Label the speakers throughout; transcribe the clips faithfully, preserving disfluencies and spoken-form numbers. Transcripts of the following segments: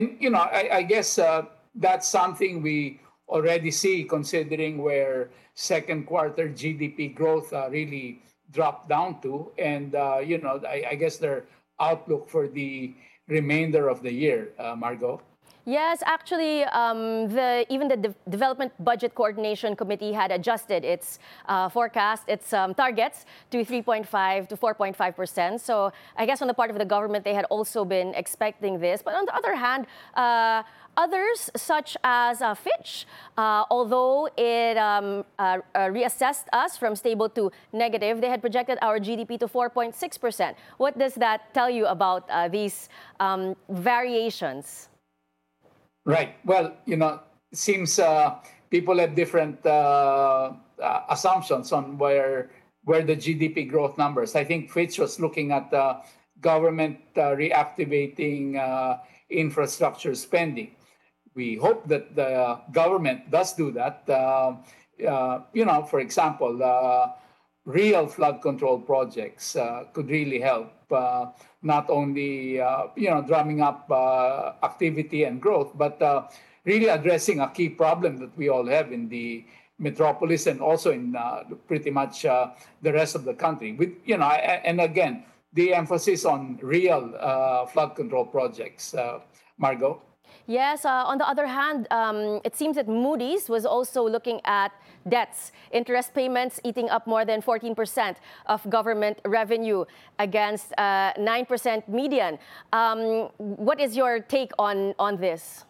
Speaker 1: You know, I, I guess uh, that's something we already see considering where second quarter G D P growth uh, really dropped down to. And, uh, you know, I, I guess their outlook for the remainder of the year, uh, Margot.
Speaker 2: Yes, actually, um, the even the De- Development Budget Coordination Committee had adjusted its uh, forecast, its um, targets to three point five to four point five percent. So I guess on the part of the government, they had also been expecting this. But on the other hand, uh, others, such as uh, Fitch, uh, although it um, uh, uh, reassessed us from stable to negative, they had projected our G D P to four point six percent. What does that tell you about uh, these um, variations?
Speaker 1: Right. Well, you know, it seems uh, people have different uh, uh, assumptions on where where the G D P growth numbers. I think Fitch was looking at uh, government uh, reactivating uh, infrastructure spending. We hope that the government does do that. Uh, uh, you know, for example, uh, real flood control projects uh, could really help. Uh, not only uh, you know drumming up uh, activity and growth, but uh, really addressing a key problem that we all have in the metropolis and also in uh, pretty much uh, the rest of the country. With you know, and again, the emphasis on real uh, flood control projects. Uh, Margot.
Speaker 2: Yes, uh, on the other hand, um, it seems that Moody's was also looking at debts, interest payments eating up more than fourteen percent of government revenue against uh, nine percent median. Um, what is your take on, on this?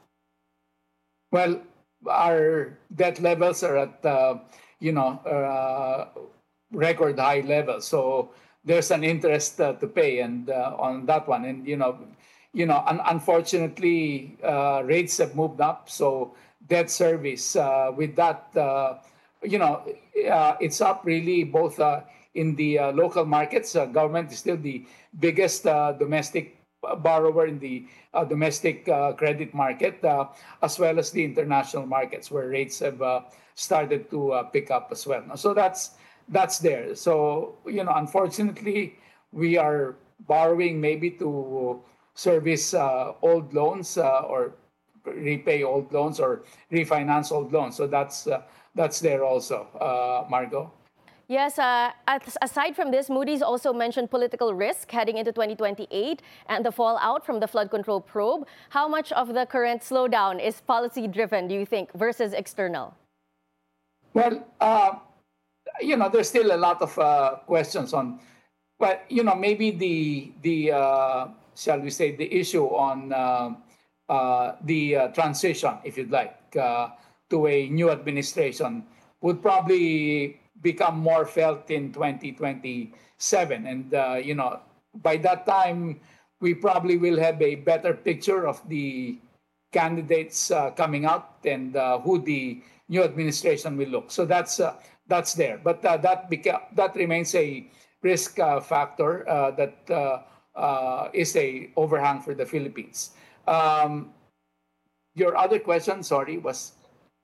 Speaker 1: Well, our debt levels are at, uh, you know, uh, record high levels. So there's an interest uh, to pay and uh, on that one. And, you know, you know, un- unfortunately, uh, rates have moved up. So debt service uh, with that, uh, you know, uh, it's up really both uh, in the uh, local markets. Uh, government is still the biggest uh, domestic borrower in the uh, domestic uh, credit market, uh, as well as the international markets where rates have uh, started to uh, pick up as well. So that's that's there. So you know, unfortunately, we are borrowing maybe to service uh, old loans uh, or repay old loans or refinance old loans. So that's uh, that's there also, uh, Margot.
Speaker 2: Yes, uh, aside from this, Moody's also mentioned political risk heading into twenty twenty-eight and the fallout from the flood control probe. How much of the current slowdown is policy driven, do you think, versus external?
Speaker 1: Well, uh, you know, there's still a lot of uh, questions on, but you know, maybe the the uh, shall we say the issue on uh, uh, the uh, transition, if you'd like, uh, to a new administration would probably become more felt in twenty twenty-seven, and uh, you know, by that time, we probably will have a better picture of the candidates uh, coming out and uh, who the new administration will look. So that's uh, that's there, but uh, that beca- that remains a risk uh, factor uh, that uh, uh, is a overhang for the Philippines. Um, your other question, sorry, was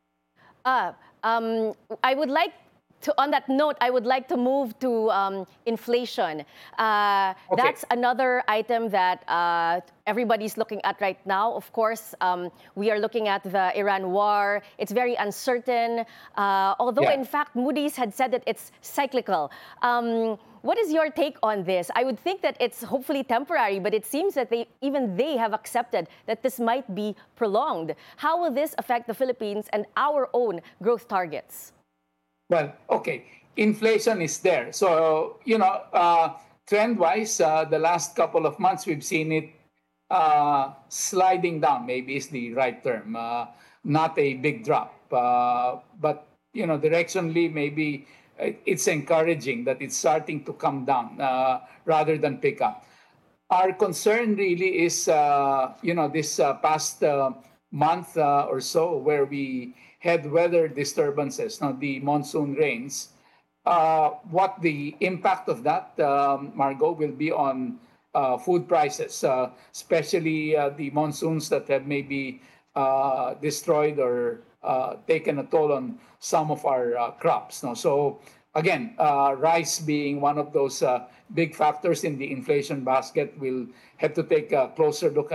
Speaker 2: Uh, um, I would like to, on that note, I would like to move to um, inflation. Uh,
Speaker 1: okay.
Speaker 2: That's another item that uh, everybody's looking at right now. Of course, um, we are looking at the Iran war. It's very uncertain. Uh, although,
Speaker 1: Yeah.
Speaker 2: in fact, Moody's had said that it's cyclical. Um, what is your take on this? I would think that it's hopefully temporary, but it seems that they even they have accepted that this might be prolonged. How will this affect the Philippines and our own growth targets?
Speaker 1: Well, okay. Inflation is there. So, you know, uh, trend wise, uh, the last couple of months, we've seen it uh, sliding down, maybe is the right term. Uh, not a big drop. Uh, but, you know, directionally, maybe it's encouraging that it's starting to come down uh, rather than pick up. Our concern really is, uh, you know, this uh, past uh, month uh, or so where we had weather disturbances, now the monsoon rains. Uh, what the impact of that, um, Margot, will be on uh, food prices, uh, especially uh, the monsoons that have maybe uh, destroyed or uh, taken a toll on some of our uh, crops. No? So again, uh, rice being one of those uh, big factors in the inflation basket, we'll have to take a closer look